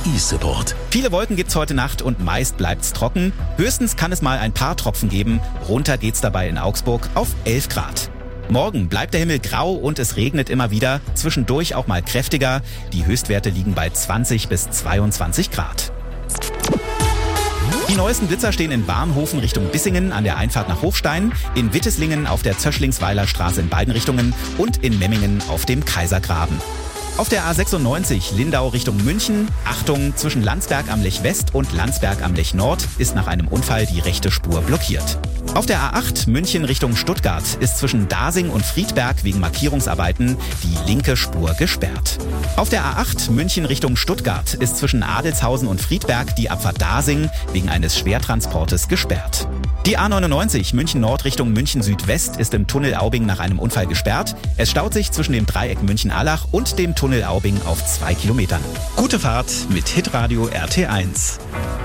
E-Support. Viele Wolken gibt's heute Nacht und meist bleibt's trocken. Höchstens kann es mal ein paar Tropfen geben. Runter geht's dabei in Augsburg auf 11 Grad. Morgen bleibt der Himmel grau und es regnet immer wieder, zwischendurch auch mal kräftiger. Die Höchstwerte liegen bei 20 bis 22 Grad. Die neuesten Blitzer stehen in Barnhofen Richtung Bissingen an der Einfahrt nach Hofstein, in Witteslingen auf der Zöschlingsweiler Straße in beiden Richtungen und in Memmingen auf dem Kaisergraben. Auf der A96 Lindau Richtung München, Achtung, zwischen Landsberg am Lech West und Landsberg am Lech Nord ist nach einem Unfall die rechte Spur blockiert. Auf der A8 München Richtung Stuttgart ist zwischen Dasing und Friedberg wegen Markierungsarbeiten die linke Spur gesperrt. Auf der A8 München Richtung Stuttgart ist zwischen Adelshausen und Friedberg die Abfahrt Dasing wegen eines Schwertransportes gesperrt. Die A99 München Nord Richtung München Südwest ist im Tunnel Aubing nach einem Unfall gesperrt. Es staut sich zwischen dem Dreieck München-Allach und dem Tunnel Aubing auf 2 Kilometern. Gute Fahrt mit Hitradio RT1.